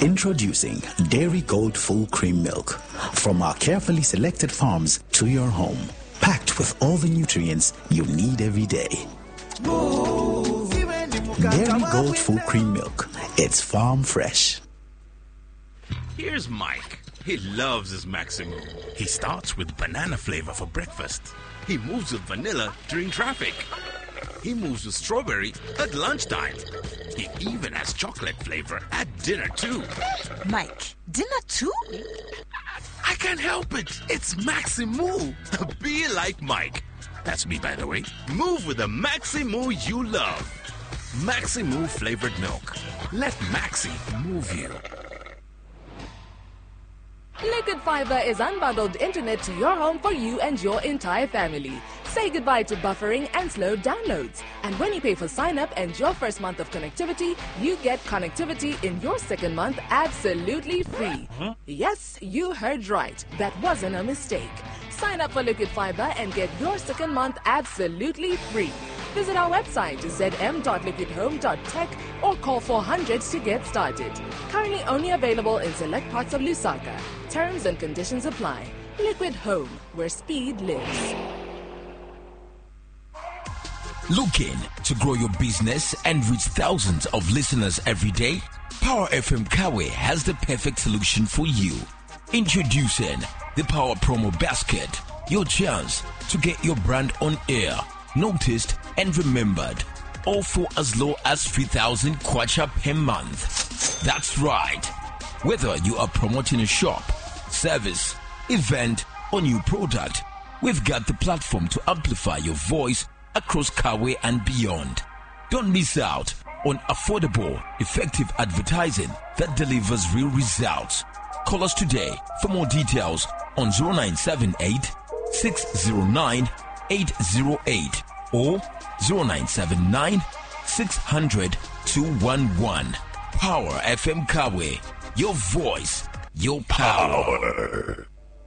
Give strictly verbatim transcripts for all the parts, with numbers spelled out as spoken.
Introducing Dairy Gold Full Cream Milk from our carefully selected farms to your home, packed with all the nutrients you need every day. Dairy Gold Full Cream Milk. It's farm fresh. Here's Mike. He loves his Maximo. He starts with banana flavor for breakfast. He moves with vanilla during traffic. He moves with strawberry at lunchtime. He even has chocolate flavor at dinner too. Mike, dinner too? I can't help it. It's Maximo. Be like Mike. That's me, by the way. Move with the Maximo you love. Maximo flavored milk. Let Maxi move you. Liquid Fiber is unbundled internet to your home for you and your entire family. Say goodbye to buffering and slow downloads. And when you pay for sign-up and your first month of connectivity, you get connectivity in your second month absolutely free. Huh? Yes, you heard right. That wasn't a mistake. Sign up for Liquid Fiber and get your second month absolutely free. Visit our website z m dot liquid home dot tech or call four hundred to get started. Currently only available in select parts of Lusaka. Terms and conditions apply. Liquid Home, where speed lives. Looking to grow your business and reach thousands of listeners every day? Power F M Kawe has the perfect solution for you. Introducing the Power Promo Basket, your chance to get your brand on air, noticed and remembered, all for as low as three thousand kwacha per month. That's right. Whether you are promoting a shop, service, event, or new product, we've got the platform to amplify your voice across Kawe and beyond. Don't miss out on affordable, effective advertising that delivers real results. Call us today for more details on zero nine seven eight, six zero nine, eight zero eight or zero nine seven nine, six hundred, two one one. Power F M Kawe. Your voice, your power. power.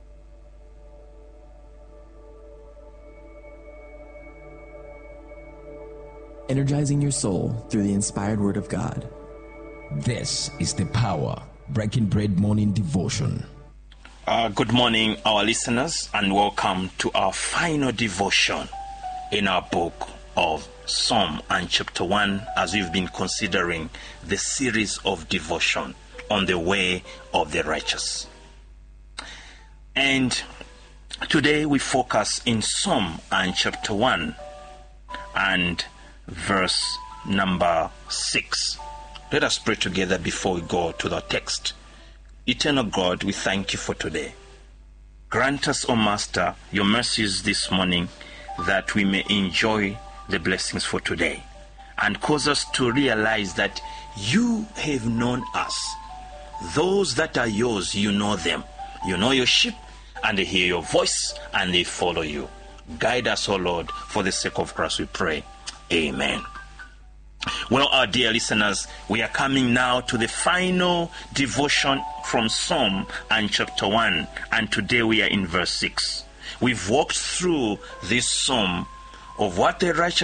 Energizing your soul through the inspired word of God. This is the Power Breaking Bread Morning Devotion. Uh, good morning, our listeners, and welcome to our final devotion in our book of Psalm and chapter one, as we've been considering the series of devotion on the way of the righteous. And today we focus in Psalm and chapter one and verse number six. Let us pray together before we go to the text. Eternal God, we thank you for today. Grant us, O Master, your mercies this morning, that we may enjoy the blessings for today, and cause us to realize that you have known us. Those that are yours, you know them. You know your sheep, and they hear your voice, and they follow you. Guide us, O Lord, for the sake of Christ we pray. Amen. Well, our dear listeners, we are coming now to the final devotion from Psalm and chapter one, and today we are in verse six. We've walked through this psalm of what the righteous